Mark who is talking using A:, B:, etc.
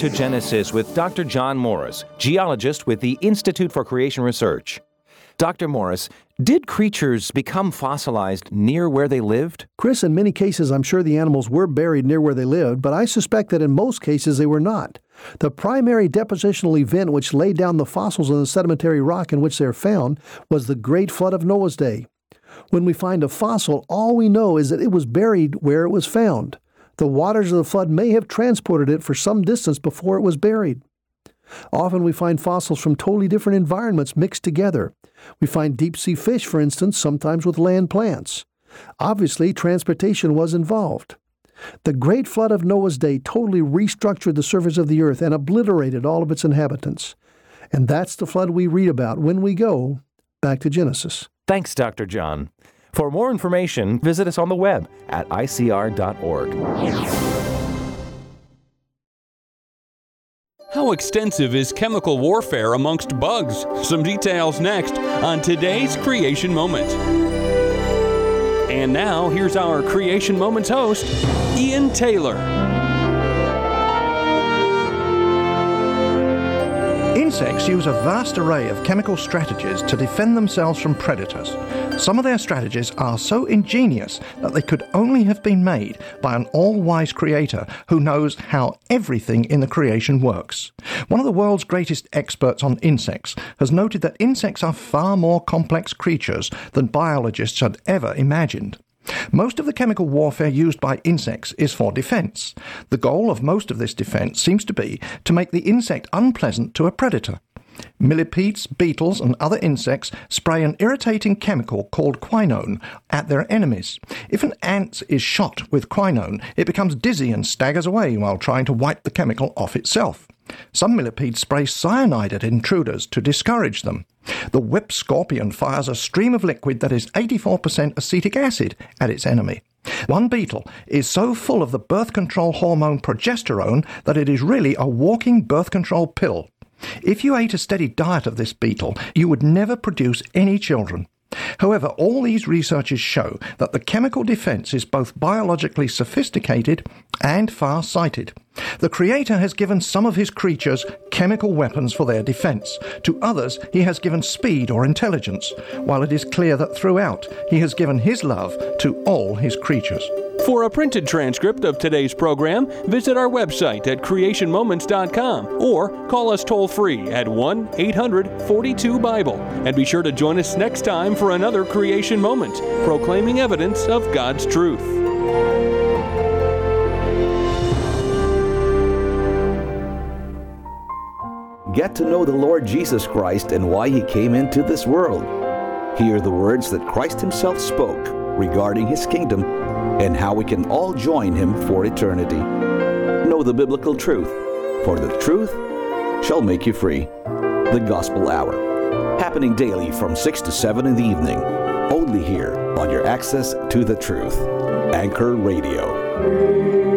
A: to Genesis with Dr. John Morris, geologist with the Institute for Creation Research. Dr. Morris, did creatures become fossilized near where they lived?
B: Chris, in many cases, I'm sure the animals were buried near where they lived, but I suspect that in most cases they were not. The primary depositional event which laid down the fossils in the sedimentary rock in which they are found was the Great Flood of Noah's day. When we find a fossil, all we know is that it was buried where it was found. The waters of the flood may have transported it for some distance before it was buried. Often we find fossils from totally different environments mixed together. We find deep-sea fish, for instance, sometimes with land plants. Obviously, transportation was involved. The Great Flood of Noah's day totally restructured the surface of the earth and obliterated all of its inhabitants. And that's the flood we read about when we go back to Genesis.
A: Thanks, Dr. John. For more information, visit us on the web at icr.org.
C: How extensive is chemical warfare amongst bugs? Some details next on today's Creation Moment. And now, here's our Creation Moments host, Ian Taylor.
D: Insects use a vast array of chemical strategies to defend themselves from predators. Some of their strategies are so ingenious that they could only have been made by an all-wise creator who knows how everything in the creation works. One of the world's greatest experts on insects has noted that insects are far more complex creatures than biologists had ever imagined. Most of the chemical warfare used by insects is for defense. The goal of most of this defense seems to be to make the insect unpleasant to a predator. Millipedes, beetles, and other insects spray an irritating chemical called quinone at their enemies. If an ant is shot with quinone, it becomes dizzy and staggers away while trying to wipe the chemical off itself. Some millipedes spray cyanide at intruders to discourage them. The whip scorpion fires a stream of liquid that is 84% acetic acid at its enemy. One beetle is so full of the birth control hormone progesterone that it is really a walking birth control pill. If you ate a steady diet of this beetle, you would never produce any children. However, all these researches show that the chemical defense is both biologically sophisticated and far-sighted. The Creator has given some of his creatures chemical weapons for their defense. To others, he has given speed or intelligence, while it is clear that throughout, he has given his love to all his creatures.
C: For a printed transcript of today's program, visit our website at creationmoments.com or call us toll-free at 1-800-42-BIBLE. And be sure to join us next time for another Creation Moment, proclaiming evidence of God's truth.
E: Get to know the Lord Jesus Christ and why He came into this world. Hear the words that Christ Himself spoke regarding His kingdom and how we can all join Him for eternity. Know the biblical truth, for the truth shall make you free. The Gospel Hour, happening daily from 6 to 7 in the evening, only here on your access to the truth. Anchor Radio.